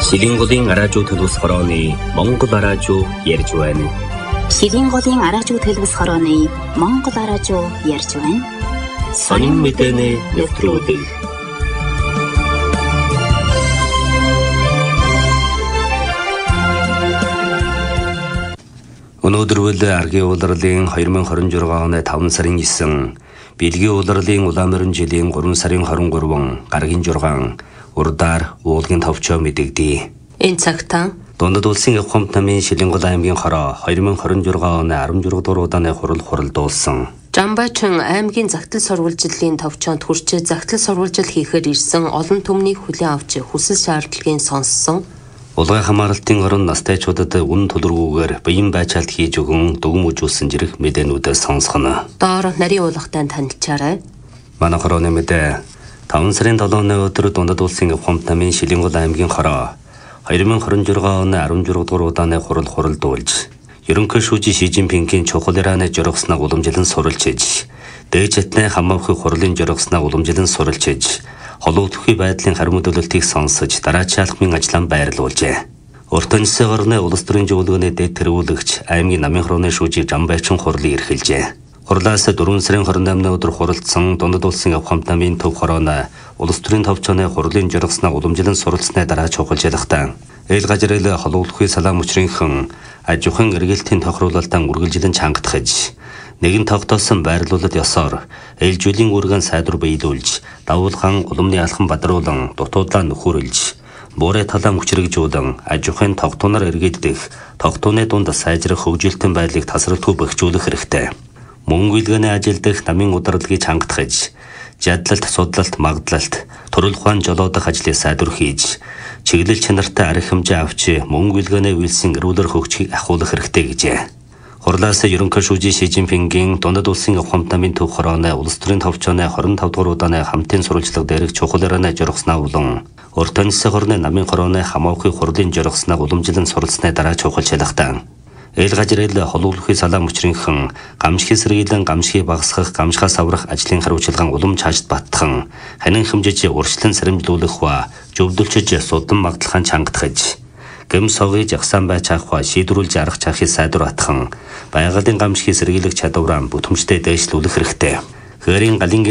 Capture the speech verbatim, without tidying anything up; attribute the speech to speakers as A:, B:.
A: Шилийн голын араажуу төлөвс хорооны Монгол араажуу ярьж байна.
B: Шилийн голын араажуу төлөвс хорооны Монгол араажуу ярьж байна.
A: Сонин мэдээний нэвтрүүлэг. Өнөөдөр үл аргийн улирлын хоёр мың хорин журга оны таван сарын есөн, Бэлгийн улирлын Улаанморин жилийн гурван сарын хорин гурван гаргийн жургаан урдаар уулгийн товчоо мэдэгдэе.
C: Энэ цагтаа
A: Дундад улсын Явхамт намын Шилэнгол аймгийн хороо хоёр мың хорин журга оны арван журга дугаар удааны хурал хуралдуулсан.
C: Жамбайчин аймгийн загтал сурвалжлалын товчоонд хүрч загтал сурвалжил хийхээр ирсэн олон түмнийг хүлээн авч хүсэл шаардлагын сонссон.
A: Улгай хамааралтын орон настайчуудад үнэн төлөвлөгөөгөөр биеийн байцаалт хийж өгөн дүгм үжүүлсэн зэрэг мэдээнүүдээс сонсгоно.
C: Доор нарийн уулгатай танилцаарай.
A: Манай хорооны мэдээ таван сарын долооны өдөр Дундад улсын Явхамт намын Шилэнгол аймгийн хороо хоёр мың хорин журга оны арван журга дугаар удааны хурал хуралдуулж, ерөнхий шүүжи Ши Жинпингийн чухал Ираны жургаснаа уламжлан суралцж, дээж хатны хамаахын хурлын жургаснаа уламжлан суралцж, холбогдохын байдлын хариу төлөлтийг сонсож, дараачаалхмын ажлаа байрлуулжээ. Урт онцгой орны улс төрийн зөвлөгөөний дэд тэргүүлэгч аймгийн намын хорооны шүүжи Жамбайчин хурлыг эрхэлжээ. Хурлаас дөрвөн сарын хорин наймны өдөр хуралдсан Дундад улсын Явхамт намын төв хорооны улс төрийн товчооны хурлын жургаснаа уламжлан суралцсны дараа чухалжлахтаа ээл гажрал холбогдохын салаам учрынхан ажихын эргэлтийн тохируулалтан үргэлжлэн чангатгаж, нэгэн тогтоосон байрлуулалт ёсоор ээлжүүлийн үргэн сайдвар биелүүлж, давуулгаан улмны алхан бадруулан дутуудлаа нөхөрлж, буурай талаа хүчрэгжүүлэн ажихын тогтооноор эргэлдэх, тогтооны дунд сайжрах хөгжилтөн байдлыг тасралтгүй бэхжүүлэх хэрэгтэй. Мөн үйлгээний ажилдах намын удирдлагыг чангатгаж, жадлалт, судлалт, магдлалт, төрөл ухаан жолоодох ажлыг сайдвар хийж, чиглэл чанартай арга хэмжээ авч мөн үйлгээний үйлсэн эрүүлэр хөгжихийг ахиулах хэрэгтэй гэжээ. Хурлаас ерөнхий шүүжи Ши Жинпингийн Дундад улсын Явхамт намын төв хорооны улс төрийн товчооны хорин тав дугаар удааны хамтын сурвалжлага дээрх чухал Ираны жургаснаа болон урт онцгой орны намын хорооны хамаахын хурлын жургаснаа уламжлан суралцсны дараа чухалжлахтаа ээл гажрал холбогдохын салаам учрынхан гамшигын сэргийлэн гамшигыг багасгах, гамшихаас аврах ажлын хариуцлаган улам чаашд баттхан, ханин хэмжээж урьдчилан сэрэмжлүүлэх ба зөвдөлчж судан магдлахын чангатгаж, гэм согыг жагсаан байж авах ба шийдвэрлэж арга чахыг сайдвар атхан, байгалийн гамшигыг сэргийлэх чадвараа бүтэмжтэй дэвшлүүлэх хэрэгтэй. Хээрийн галын